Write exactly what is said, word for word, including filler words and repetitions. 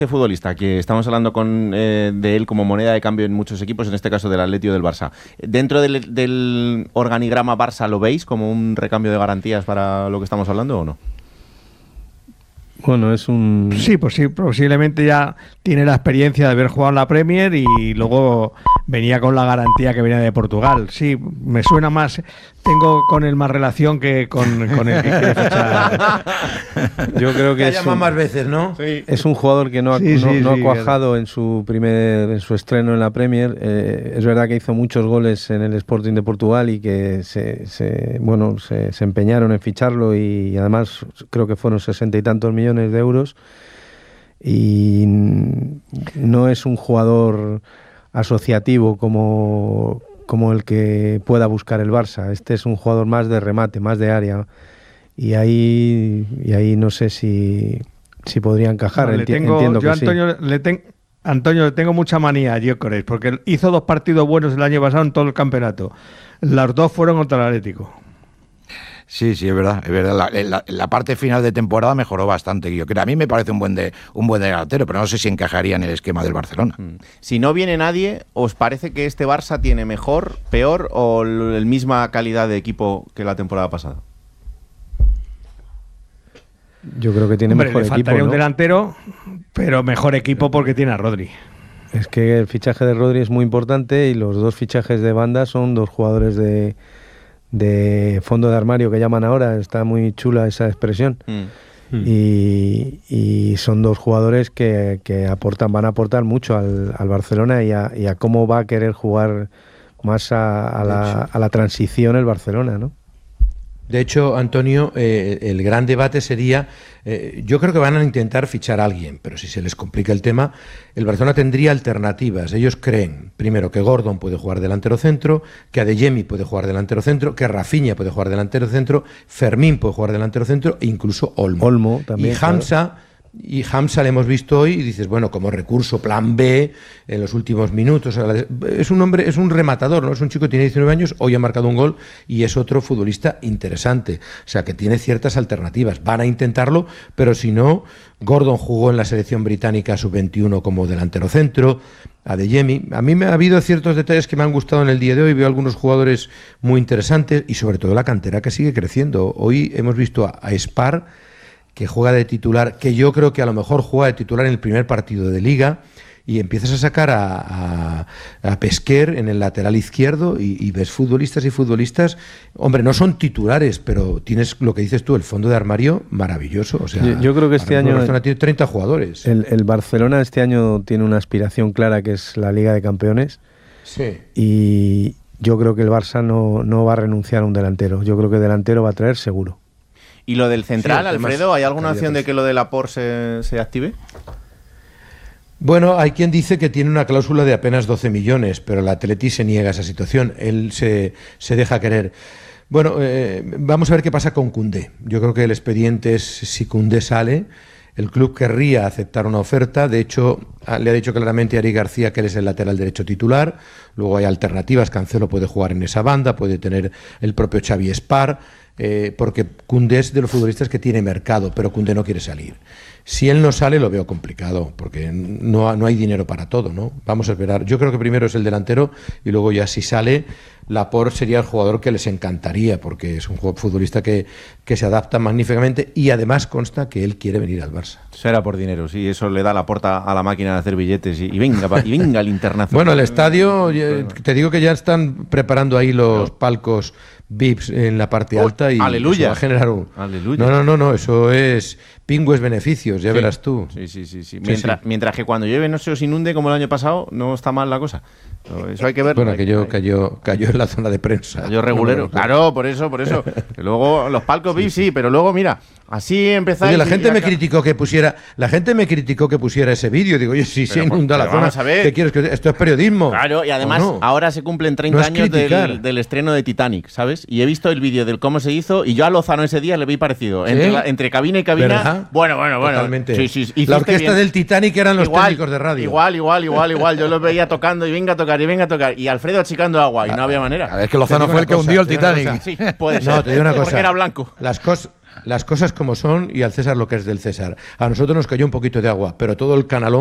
futbolista, que estamos hablando con, eh, de él como moneda de cambio en muchos equipos, en este caso del Atleti o del Barça. ¿Dentro del, del organigrama Barça lo veis como un recambio de garantías para lo que estamos hablando o no? Bueno, es un... Sí, pues sí, posiblemente ya tiene la experiencia de haber jugado en la Premier y luego venía con la garantía que venía de Portugal. Sí, me suena más... Tengo con él más relación que con, con el que quiere fichar. Yo creo que Te es llama un, más veces, ¿no? Sí. Es un jugador que no ha, sí, no, sí, no sí, ha cuajado en su primer en su estreno en la Premier. Eh, es verdad que hizo muchos goles en el Sporting de Portugal y que se, se bueno se, se empeñaron en ficharlo y, y además creo que fueron sesenta y tantos millones de euros. Y no es un jugador asociativo como como el que pueda buscar el Barça. Este es un jugador más de remate, más de área. Y ahí y ahí no sé si, si podría encajar. No, le Enti- tengo, entiendo yo que Antonio, sí. le ten, Antonio, le tengo mucha manía a Gyökeres, porque hizo dos partidos buenos el año pasado en todo el campeonato. Los dos fueron contra el Atlético. Sí, sí, es verdad, es verdad. La, la, la parte final de temporada mejoró bastante. Yo creo, a mí me parece un buen de un buen delantero, pero no sé si encajaría en el esquema del Barcelona. Si no viene nadie, ¿os parece que este Barça tiene mejor, peor o la misma calidad de equipo que la temporada pasada? Yo creo que tiene Hombre, mejor le equipo, faltaría ¿no? un delantero, pero mejor equipo porque tiene a Rodri. Es que el fichaje de Rodri es muy importante y los dos fichajes de banda son dos jugadores de, de fondo de armario que llaman ahora. Está muy chula esa expresión. Mm. Y, y son dos jugadores que, que aportan, van a aportar mucho al, al Barcelona y a, y a cómo va a querer jugar más a, a, la, a la transición el Barcelona, ¿no? De hecho, Antonio, eh, el gran debate sería, eh, yo creo que van a intentar fichar a alguien, pero si se les complica el tema, el Barcelona tendría alternativas. Ellos creen, primero, que Gordon puede jugar delantero centro, que Adeyemi puede jugar delantero centro, que Rafinha puede jugar delantero centro, Fermín puede jugar delantero centro e incluso Olmo. Olmo también. Y Hamza... Claro. Y Hamza le hemos visto hoy y dices, bueno, como recurso, plan B, en los últimos minutos. Es un hombre, es un rematador, ¿no? Es un chico que tiene diecinueve años, hoy ha marcado un gol y es otro futbolista interesante. O sea, que tiene ciertas alternativas. Van a intentarlo, pero si no, Gordon jugó en la selección británica sub veintiuno como delantero centro. Adeyemi. A mí me ha habido ciertos detalles que me han gustado en el día de hoy. Veo algunos jugadores muy interesantes y sobre todo la cantera que sigue creciendo. Hoy hemos visto a, a Spar, que juega de titular, que yo creo que a lo mejor juega de titular en el primer partido de Liga, y empiezas a sacar a, a, a Pesquer en el lateral izquierdo y, y ves futbolistas y futbolistas, hombre, no son titulares, pero tienes lo que dices tú, el fondo de armario maravilloso. O sea, yo, yo creo que este año Barcelona tiene treinta jugadores. El, el Barcelona este año tiene una aspiración clara que es la Liga de Campeones. Sí. Y yo creo que el Barça no, no va a renunciar a un delantero. Yo creo que delantero va a traer seguro. ¿Y lo del central, sí, Alfredo? ¿Hay alguna opción de sí. que lo de Laporte se, se active? Bueno, hay quien dice que tiene una cláusula de apenas doce millones, pero el Atleti se niega a esa situación. Él se, se deja querer. Bueno, eh, vamos a ver qué pasa con Koundé. Yo creo que el expediente es si Koundé sale. El club querría aceptar una oferta. De hecho, le ha dicho claramente a Ari García que él es el lateral derecho titular. Luego hay alternativas. Cancelo puede jugar en esa banda, puede tener el propio Xavi Spar. Eh, porque Koundé es de los futbolistas que tiene mercado, pero Koundé no quiere salir. Si él no sale, lo veo complicado, porque no, no hay dinero para todo, ¿no? Vamos a esperar. Yo creo que primero es el delantero y luego ya si sale, Laporte sería el jugador que les encantaría, porque es un futbolista que, que se adapta magníficamente y además consta que él quiere venir al Barça. Será por dinero, sí, eso le da la puerta a la máquina de hacer billetes y, y venga, y venga el internacional. Bueno, el estadio, te digo que ya están preparando ahí los palcos V I Ps en la parte oh, alta y aleluya. eso va a generar un... Aleluya. No, no, no, no, eso es pingües beneficios, ya sí. verás tú. Sí, sí, sí, sí. sí, Mientras, sí. mientras que cuando llueve no se os inunde como el año pasado, no está mal la cosa. Eso hay que verlo. Bueno, cayó, cayó, cayó en la zona de prensa. Cayó regulero. No, no, no, claro, por eso, por eso. Que luego los palcos V I P sí, pero luego mira, así empezáis. Oye, la gente y me acá... criticó que pusiera, la gente me criticó que pusiera ese vídeo. Digo, oye, si se inunda la zona, ¿qué quieres que esto es periodismo? Claro, y además no? ahora se cumplen treinta no años del, del estreno de Titanic, ¿sabes? Y he visto el vídeo del cómo se hizo y yo a Lozano ese día le vi parecido. ¿Sí? Entre, la, entre cabina y cabina. ¿Verdad? Bueno, bueno, bueno. Totalmente. Sí, sí, la orquesta bien. del Titanic eran los igual, técnicos de radio. Igual, igual, igual, igual. Yo los veía tocando y venga a tocar y venga a tocar. Y Alfredo achicando agua y no había manera. A ver, es que Lozano fue el que cosa, hundió el Titanic. Sí, puede ser. No, te digo una cosa. Porque era blanco. Las cosas. las cosas como son y al César lo que es del César. A nosotros nos cayó un poquito de agua, pero todo el canalón